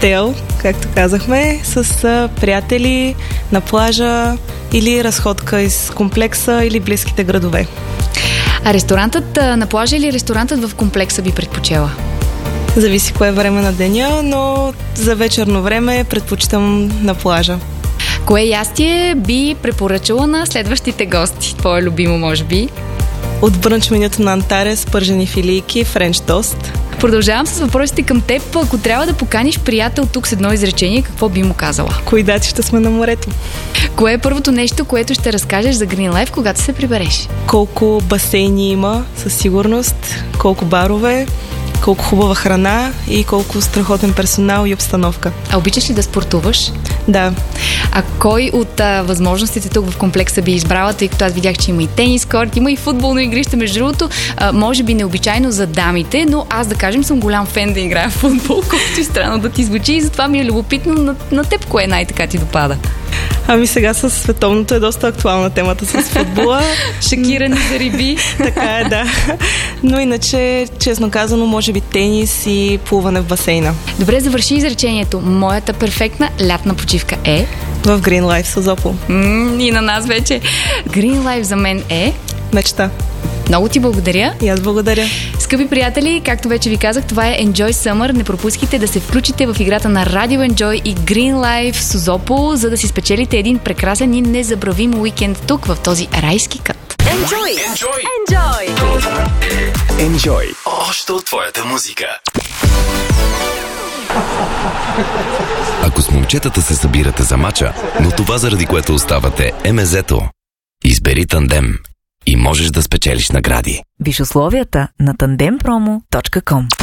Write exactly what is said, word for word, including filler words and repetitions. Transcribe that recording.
коктейл, както казахме, с а, приятели на плажа или разходка из комплекса или близките градове. А ресторантът а, на плажа или ресторантът в комплекса би предпочела? Зависи кое е време на деня, но за вечерно време предпочитам на плажа. Кое ястие би препоръчала на следващите гости? Твое любимо, може би? От брънч менюто на Антарес, пържени филийки, френч тост. Продължавам с въпросите към теб. Ако трябва да поканиш приятел тук с едно изречение, какво би му казала? Кои дати ще сме на морето? Кое е първото нещо, което ще разкажеш за Green Life, когато се прибереш? Колко басейни има, със сигурност, колко барове, колко хубава храна и колко страхотен персонал и обстановка. А обичаш ли да спортуваш? Да. А кой от а, възможностите тук в комплекса би избрала, тъй като аз видях, че има и тенис корт, има и футболно игрище, между другото, а, може би необичайно за дамите, но аз, да кажем, съм голям фен да играя в футбол, колкото и странно да ти звучи, и затова ми е любопитно на, на теб кое най-така ти допада. Ами сега с световното е доста актуална темата с футбола. Шокирани за риби. Така е, да. Но иначе, честно казано, може би тенис и плуване в басейна. Добре, завърши изречението. Моята перфектна лятна почивка е... В Green Life Созопол. М- и на нас вече. Green Life за мен е... Мечта. Много ти благодаря. И аз благодаря. Скъпи приятели, както вече ви казах, това е Enjoy Summer. Не пропускайте да се включите в играта на Radio Enjoy и Green Life Созопол, за да си спечелите един прекрасен и незабравим уикенд тук, в този райски кът. Enjoy! Enjoy! Enjoy! Enjoy! Още от твоята музика. Ако с момчетата се събирате за мача, но това заради което оставате е мезето, избери Тандем и можеш да спечелиш награди. Виж условията на тандем промо точка ком.